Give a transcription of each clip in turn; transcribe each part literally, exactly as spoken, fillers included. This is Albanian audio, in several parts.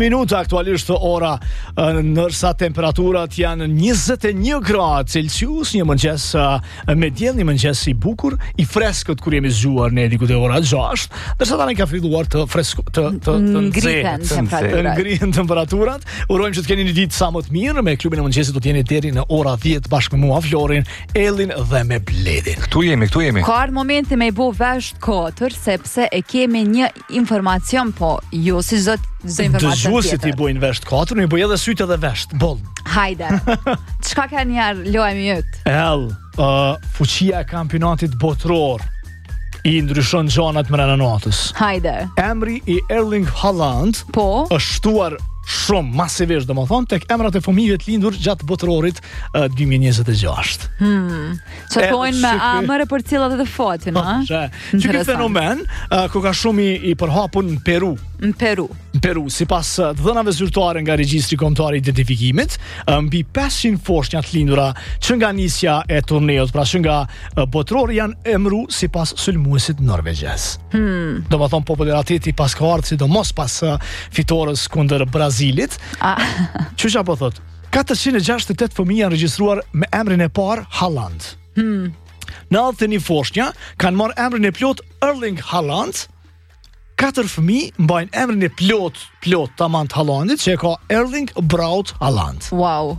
Minuta aktualisht ora, ndërsa temperaturat janë njëzet e një gradë Celsius, një mëngjes me diell, një mëngjes i bukur, i freskët kur jemi zgjuar ne diku te ora gjashtë, ndërsa tani ka filluar të fresko të të të ngrihen temperaturat. Ngrihen temperaturat. Urojmë që të keni një ditë sa më të mirë. Me klubin e mëngjesit do të jeni deri në ora dhjetë bashkë me mua, Florin, Ellin dhe me Bledin. Ktu jemi, ktu jemi. Ka ardhur momenti me i bo vesh katër, sepse e kemi një informacion, po jo si zot zë informacion Dëgjuesit i bojnë vesh katër, ne bëj edhe sytë edhe vesh. Boll. Hajde. Çka ka njerë lojmë jot? El, uh, fuqia e kampionatit botror i ndryshon gjanat mëra natës. Hajde. Emri i Erling Haaland Po. është shtuar shumë masivisht, domethënë tek emrat e fëmijëve të lindur gjatë botrorit uh, dy mijë e njëzet e gjashtë. Hmm. Që thojnë me amër për cilat edhe fatin, ha? Që ky fenomen uh, ku ka shumë i, i përhapur në Peru. Në Peru. Në Peru, sipas uh, dhënave zyrtare nga regjistri kombëtar i identifikimit, uh, mbi pesëqind foshnja të lindura që nga nisja e turneut, pra që nga uh, botrori janë emëruar sipas sulmuesit norvegjez. Hmm. Domethënë populariteti pas ka ardhur sidomos pas uh, fitores kundër Brazilit. Ah. Që çfarë po thot? katërqind e gjashtëdhjetë e tetë fëmijë janë regjistruar me emrin e parë Haaland. Hmm. nëntëdhjetë e një foshnja kanë marrë emrin e plot Erling Haaland. Katër fëmijë mbajnë emrin e plot, plot tamam të Haalandit, që e ka Erling Braut Haaland. Wow.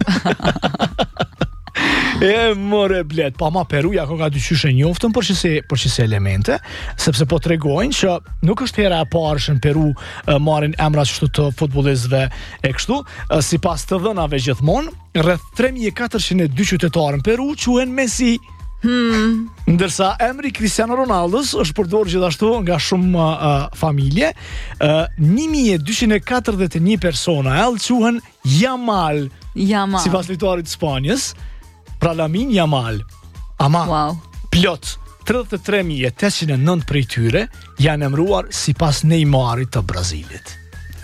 E more blet, pa ma Peruja ka ka dyqysh e njoftën për qëse, për qëse elemente, sepse po tregojnë që nuk është hera e parë që në Peru uh, marrin emra qështu të futbolistëve e kështu, uh, sipas të dhënave gjithmonë, rreth tre mijë e katërqind e dy qytetarë në Peru quhen Messi. Hmm. Ndërsa emri Cristiano Ronaldos është përdorur gjithashtu nga shumë uh, familje. uh, një mijë dyqind e katërdhjetë e një persona ell quhen Yamal, Yamal. sipas lojtarit të Spanjës. Pra Lamin Yamal. Ama Wow. plot tridhjetë e tre mijë e tetëqind e nëntë prej tyre janë emëruar sipas Neymarit të Brazilit.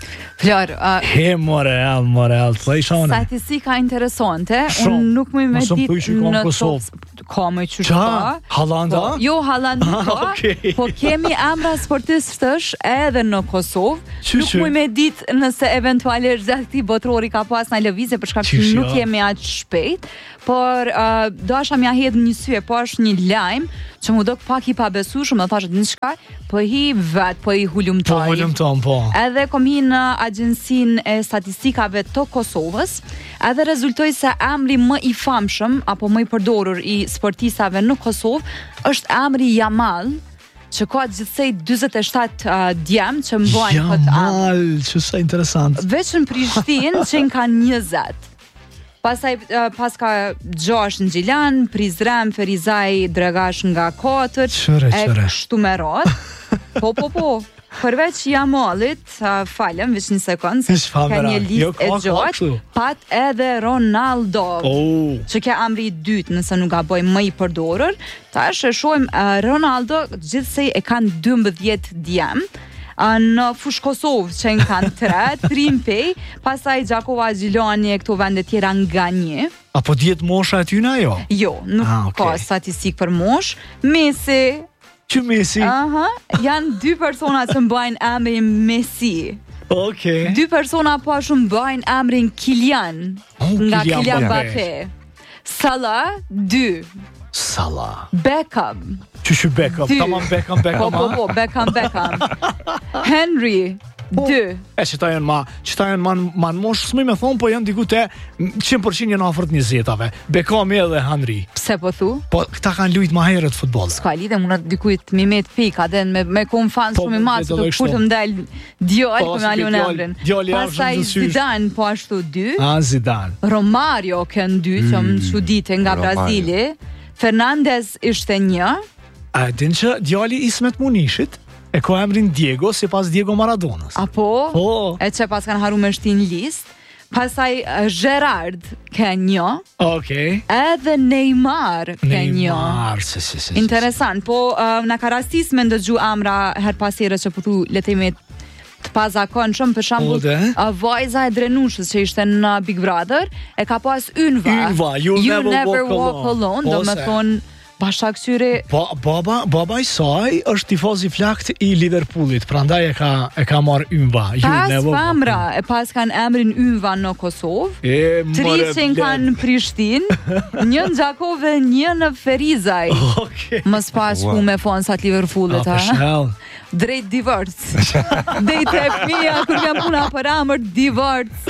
Flor, uh, He more el, more el, të isha une. statistika interesante, Shumë. unë nuk më me Mos më ditë thuj që ka në në Kosovë. top- Ka me që Qa? Halanda? Po, jo, Haaland nuk ka, Ah, okay. po kemi emra sportistësh edhe në Kosovë. Që, Nuk që? më me ditë nëse eventualisht gjatë këtij botrori ka pas në lëvizje, për shkak Qysh, që nuk ja. jemi aq shpejt, por uh, dosha mja hedh një sy, po është një lajm që mu dok pak i pabesueshëm, do thashë diçka, po hi vet, po i Po hulumtoj. volum ton, po. Edhe kom hi në agjensinë e statistikave të Kosovës, edhe rezultoi se emri më i famshëm apo më i përdorur i sportistave në Kosovë është emri Yamal, që ka gjithsej dyzet e shtatë uh, djem që mbajnë këtë emër. Jamal, që sa interesant. Veç në Prishtinë që në kanë njëzet. Pasaj uh, pas ka Gjosh në Gjilan, Prizrem, Ferizaj, Dragash nga katër, Qëre, e qëre. kështu me radhë. Po, po, po. Përveç Jamalit, uh, falem, veç një sekundë, se Ish ka famera. një listë Jo, ka, e ka gjatë, kështu. pat edhe Ronaldo. Oh. Që ke amri i dytë, nëse nuk gaboj më i përdorur. Tash e shohim uh, Ronaldo gjithsej e kanë dymbëdhjetë djem. Uh, në fush Kosovë që në kanë tre, Trimpej, pasaj Gjakova Gjilani e këto vende tjera nga një. Apo djetë mosha e tyna, jo? Jo, nuk Ah, okay. ka statistik për mosh. Messi, Që Messi? aha, janë dy persona që mbajnë emrin Messi. Okej. Dy persona po shumë mbajnë emrin Kylian, Oh, nga Kylian Kylian Mbappé. Mbappé. Salah, dy. Salah. Beckham, Që që Beckham, Dy. tamam Beckham, po Beckham, po ha? po, Beckham, Beckham. Henry, dy. E që ta janë ma, që ta janë man, man mosh, s'më me thonë, po janë diku te njëqind përqind janë afërt njëzjetave. Beckham edhe Henry. Pse po thu? Po, këta kanë lujt ma herët futboll. Ska lidhe, muna dikujt mi met pika, dhe me, me kom fan Po, shumë i masë, vetë të dhe kur të mdel djallë, Po, po si me ke alion djallë- emrin. djallë jashtë Pasaj në sysh. Zidane po ashtu dy. Ah, Zidane. Romario kënë dy, që më çudite nga Romario. Brazili. Fernandez ishte një. A din që djali Ismet Munishit e ka emrin Diego sipas Diego Maradonës. Apo, Po. e që pas kanë haru me shtin list. Pasaj uh, Gerard ke një. Okej. Edhe Neymar ke një. Neymar, se se se. se. Interesant, po uh, në ka rastis me ndëgju amra her pasire që po thu letemi të pazakonshëm, për shembull, O, dhe? uh, vajza e Drenushës që ishte në Big Brother, e ka pas Ynva. Ynva, You'll Never Walk Walk Alone. Alone, do me Ose- thonë Bashak Syri. Ba, baba, baba i saj është tifoz i flakt i Liverpoolit, prandaj e ka e ka marr ymva. Pas famra, e pas kanë emrin ymva në Kosovë. Tri që kanë Prishtinë, një në Gjakove, një në Ferizaj. Okay. Mos pas wow. me fonsat Liverpoolit, ha. Drejt divorc. Drejt e fëmija kur kam puna për emër divorc.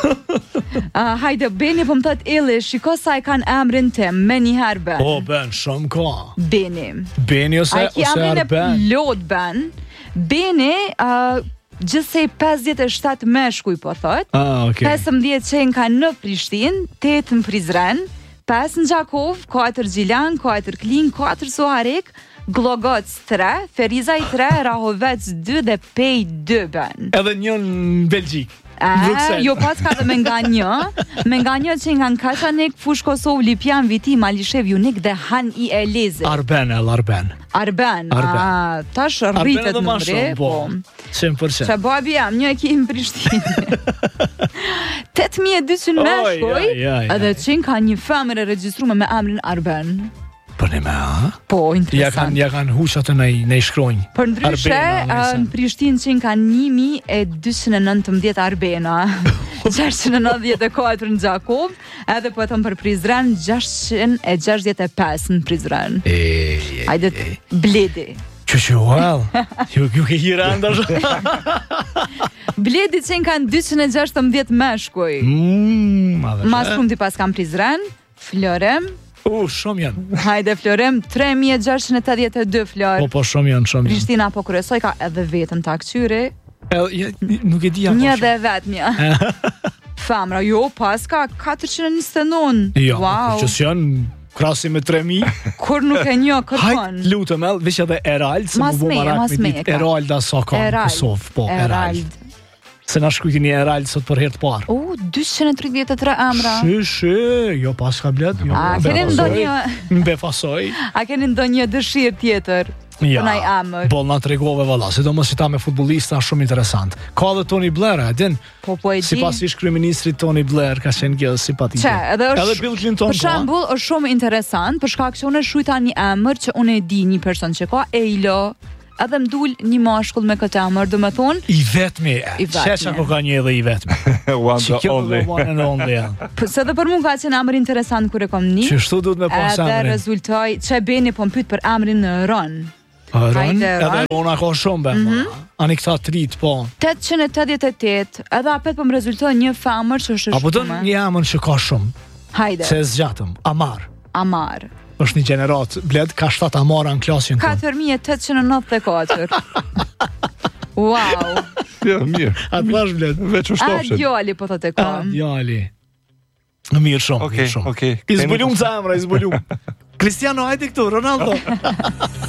Uh, hajde, Beni po më thot Illi, shiko sa e kanë emrin tim, me njëherë Ben. O, Ben, shumë ka. Beni. Beni ose, ose Arben. Lot Ben. Beni, uh, gjithsej pesëdhjetë e shtatë meshkuj po thot. Ah, okay. pesëmbëdhjetë që kanë në Prishtinë, tetë në Prizren, pesë në Gjakov, katër Gjilan, katër Klin, katër Suharik, Glogoc tre, Ferizaj tre, Rahovec dy dhe Pej dy Ben. Edhe një në Belgjik. E, jo pas ka dhe me nga një, me nga një që nga në Kaçanik, Fush Kosovë, Lipjan, Viti, Malishev, Unik dhe Han i Elezi. Arben, el Arben. Arben, Arben. A, tash rritet në mre, po. cent për cent. Që babi jam, një e ki në Prishtinë. tetë mijë e dyqind meshkuj, edhe që ka një femër e regjistrume me emrin Arben. Për në me, a? Po, interesant. Ja kanë ja kan hushat e në i shkronjë. Për ndryshe, në Prishtinë që ka një mijë e dyqind e nëntëmbëdhjetë Arbena, gjashtëqind e nëntëdhjetë e katër në Gjakov, edhe po e thëmë për Prizren, gjashtëqind e gjashtëdhjetë e pesë në Prizren. E, e, Hajde, Bledi. Që që, well, ju, ju ke hira ndash. Bledi që ka dyqind e gjashtëmbëdhjetë meshkuj. Mm, Mas shumë ti pas kam Prizren, Florem. U, uh, shumë janë. Hajde, Florem, tre mijë e gjashtëqind e tetëdhjetë e dy Flor. Po, po, shumë janë, shumë janë. Prishtina po kryesoj ka edhe vetën takqyri. E, ja, nuk e di ja. Një dhe vetë një. Femra, jo, pas ka katërqind e njëzet e nëntë. Jo, wow. Që si janë krasi me tre mijë. Kur nuk e një kërkon. Hajt, lutëm, el, veç edhe Erald, se mas më bu me, marak mas me me, dit Eralda sa ka në Kosovë. Po, Erald. Erald. Se na shkujti një Erald sot për herë të parë. O, dyqind e tridhjetë e tre emra. Shi, shi, jo pas ka blet. Jo, A keni ndonjë Mbe fasoj. A keni ndonjë dëshirë tjetër? Ja, Naj emër. bol na tregove valla, sidomos si ta me futbollista shumë interesant. Ka dhe Tony Blair, a din? Po po e di. Sipas ish kryeministrit Tony Blair ka qenë kjo simpatike. Çe, edhe është. Edhe Bill Clinton. Për shembull, është shumë interesant për shkak se unë shujta një emër që unë e di një person që ka Eilo. Edhe m'dul një mashkull me këtë emër, do me thonë I vetmi e, qeqa ko ka një edhe i vetmi. One the only. One and only, ja. Se dhe për mu ka qenë emër interesant kër e kom një. Qështu duhet me pas emrin? Edhe rezultoj, që Beni po m'pyt për emrin në Ron. Ron? Edhe Rona ka shumë, be, ani këta trit, po. tetëqind e tetëdhjetë e tetë, edhe apet po më rezultoj një femër që është shumë. Apo të një emër që ka shumë. Hajde. Se zgjatëm, Amar. Amar. është një gjenerat, bled, ka shtatë Amara në klasin tonë. katër mijë e tetëqind e nëntëdhjetë e katër. Wow. Ja, mirë. A të vash, bled. Veç u shtofshet. A djali, po të të kam. A djali. Mirë shumë, okay, mirë shumë. Okay. I zbulum të zemra, i zbulum. Cristiano, hajde këtu, Ronaldo.